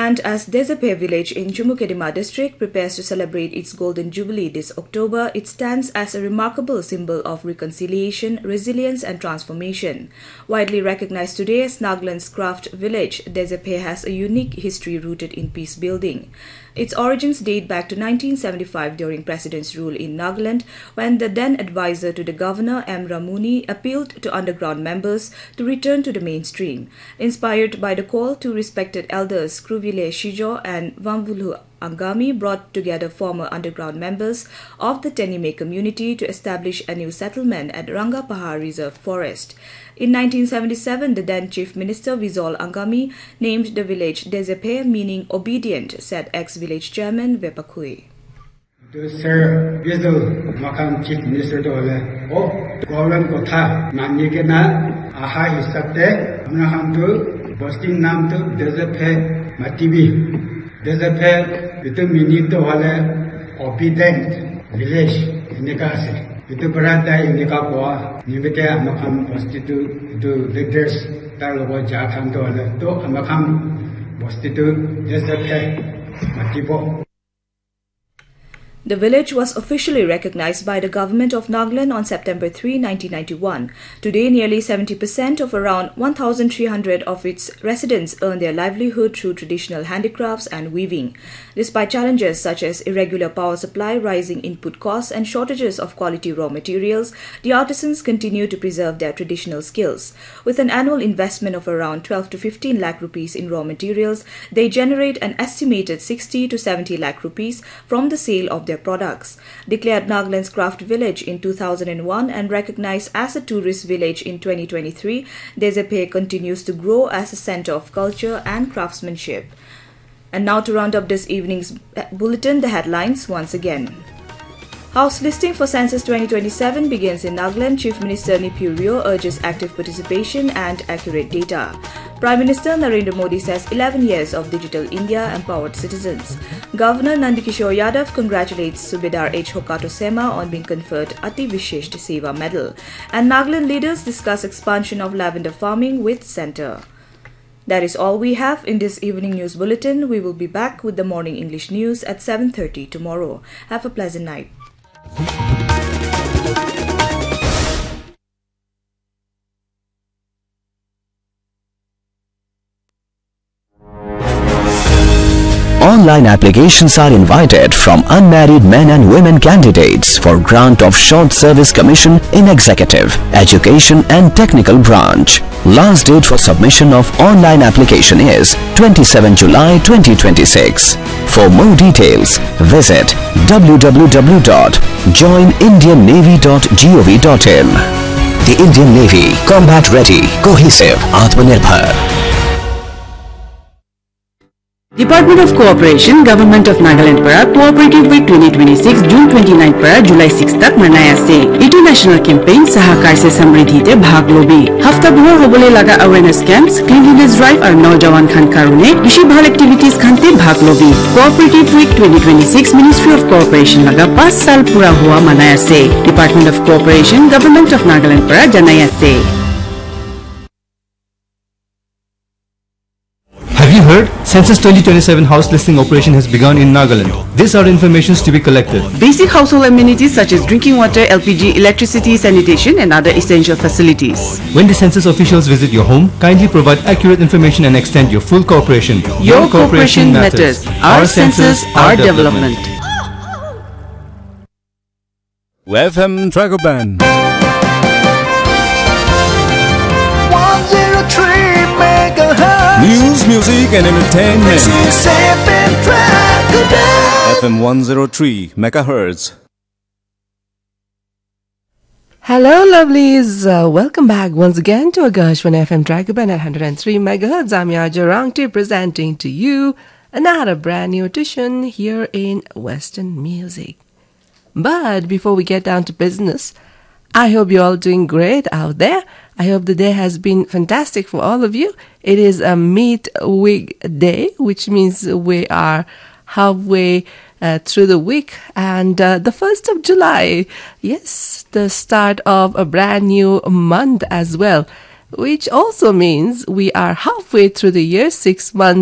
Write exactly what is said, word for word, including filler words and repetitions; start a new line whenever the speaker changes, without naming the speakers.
And as Dezepe village in Jumukedima district prepares to celebrate its golden jubilee this October, it stands as a remarkable symbol of reconciliation, resilience and transformation. Widely recognized today as Nagaland's craft village, Dezepe has a unique history rooted in peace building. Its origins date back to nineteen seventy-five during President's rule in Nagaland, when the then advisor to the governor, M. Ramuni, appealed to underground members to return to the mainstream. Inspired by the call, two respected elders, Kruvile Shijo and Vamvulu Angami, brought together former underground members of the Tenime community to establish a new settlement at Rangapahar Reserve Forest. In nineteen seventy-seven, the then Chief Minister Vizol Angami named the village Dezepe, meaning obedient, said ex-village chairman Vepakui.
Sir Vizol Makam Chief Minister Dole, oh, Golan Kotha, Namikena, Aha Isate, Nahamtu, Bostin Namtu, Dezepe, Matibi, Dezepe, itu minito wale obedient village, Nikasi. Itu berada ini kapwa, ni mereka amakam prostitut itu leaders terlalu jahat tu ada tu amakam prostitut Dezepe matibo.
The village was officially recognized by the government of Nagaland on September third, nineteen ninety-one. Today, nearly seventy percent of around one thousand three hundred of its residents earn their livelihood through traditional handicrafts and weaving. Despite challenges such as irregular power supply, rising input costs and shortages of quality raw materials, the artisans continue to preserve their traditional skills. With an annual investment of around twelve to fifteen lakh rupees in raw materials, they generate an estimated sixty to seventy lakh rupees from the sale of their products. Declared Nagaland's craft village in two thousand one and recognized as a tourist village in twenty twenty-three, Dezepe continues to grow as a center of culture and craftsmanship. And now to round up this evening's bulletin, the headlines once again. House listing for Census twenty twenty-seven begins in Nagaland. Chief Minister Neiphiu Rio urges active participation and accurate data. Prime Minister Narendra Modi says eleven years of Digital India empowered citizens. Governor Nandikishore Yadav congratulates Subedar H. Hokato Sema on being conferred Ati Vishesh Seva Medal. And Nagaland leaders discuss expansion of lavender farming with Centre. That is all we have in this evening news bulletin. We will be back with the morning English news at seven thirty tomorrow. Have a pleasant night.
Online applications are invited from unmarried men and women candidates for grant of short service commission in executive, education and technical branch. Last date for submission of online application is twenty-seventh July twenty twenty-six. For more details, visit w w w dot join indian navy dot gov dot in. The Indian Navy, combat ready, cohesive, Atmanirbhar.
Department of Cooperation, Government of Nagaland para Cooperative Week twenty twenty-six June twenty-ninth para July sixth तक मनाया से international campaign सहकार से समृद्धि ते भाग lobby हफ्ता भर होबले लगा awareness camps cleanliness drive और नौजवान खान कारुने विशेष भर एक्टिविटीज खानते भाग lobby cooperative week twenty twenty-six ministry of cooperation लगा पाँच साल पूरा हुआ मनाया से department of cooperation government of Nagaland para जनाया से.
Have you heard? Census twenty twenty-seven house listing operation has begun in Nagaland. These are informations to be collected.
Basic household amenities such as drinking water, L P G, electricity, sanitation and other essential facilities.
When the census officials visit your home, kindly provide accurate information and extend your full cooperation.
Your, your cooperation, cooperation matters. matters. Our, our census, our development.
development. F M Dragoban. News, music and entertainment. F M one oh three megahertz.
Hello lovelies, uh, welcome back once again to Agashwan F M Dragoban at one hundred three megahertz. I'm Yaja Rangti presenting to you another brand new edition here in Western Music. But before we get down to business, I hope you're all doing great out there. I hope the day has been fantastic for all of you. It is a mid-week day, which means we are halfway uh, through the week. And uh, the first of July, yes, the start of a brand new month as well, which also means we are halfway through the year, six months.